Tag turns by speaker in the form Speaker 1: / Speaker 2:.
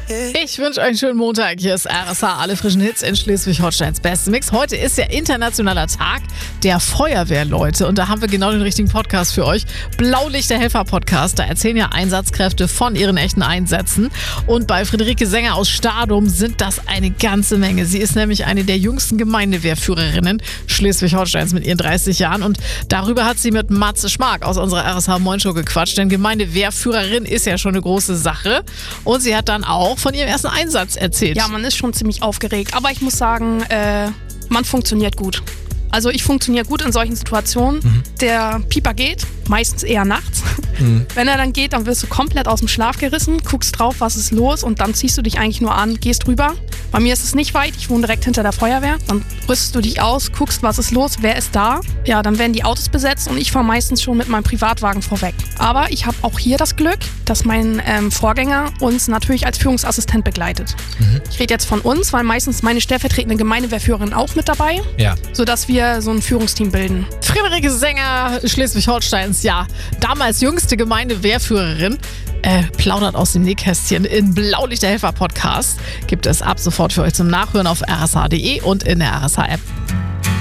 Speaker 1: Ich wünsche euch einen schönen Montag. Hier ist RSH, alle frischen Hits in Schleswig-Holsteins Beste Mix. Heute ist ja internationaler Tag der Feuerwehrleute und da haben wir genau den richtigen Podcast für euch. Blaulichter-Helfer-Podcast, da erzählen ja Einsatzkräfte von ihren echten Einsätzen. Und bei Friederike Sänger aus Stadum sind das eine ganze Menge. Sie ist nämlich eine der jüngsten Gemeindewehrführerinnen Schleswig-Holsteins mit ihren 30 Jahren. Und darüber hat sie mit Matze Schmark aus unserer RSH Moin Show gequatscht. Denn Gemeindewehrführerin ist ja schon eine große Sache. Und sie hat dann auch von ihrem ersten Einsatz erzählt.
Speaker 2: Ja, man ist schon ziemlich aufgeregt. Aber ich muss sagen, man funktioniert gut. Also ich funktioniere gut in solchen Situationen. Der Pieper geht, meistens eher nachts. Wenn er dann geht, dann wirst du komplett aus dem Schlaf gerissen, guckst drauf, was ist los und dann ziehst du dich eigentlich nur an, gehst rüber. Bei mir ist es nicht weit, ich wohne direkt hinter der Feuerwehr. Dann rüstest du dich aus, guckst, was ist los, wer ist da. Ja, dann werden die Autos besetzt und ich fahre meistens schon mit meinem Privatwagen vorweg. Aber ich habe auch hier das Glück, dass mein Vorgänger uns natürlich als Führungsassistent begleitet. Ich rede jetzt von uns, weil meistens meine stellvertretende Gemeindewehrführerin auch mit dabei, sodass wir so ein Führungsteam bilden.
Speaker 1: Friederike Sänger, Schleswig-Holsteins, ja, damals jüngste Gemeindewehrführerin, plaudert aus dem Nähkästchen in Blaulichter-Helfer-Podcast. Gibt es ab sofort für euch zum Nachhören auf rsh.de und in der RSH-App.